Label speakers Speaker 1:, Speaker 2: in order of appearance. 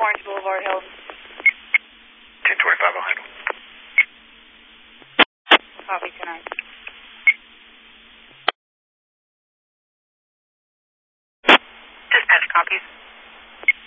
Speaker 1: Orange Boulevard, Hills.
Speaker 2: 1025, I'll handle.
Speaker 1: Copy tonight.
Speaker 3: Dispatch copies.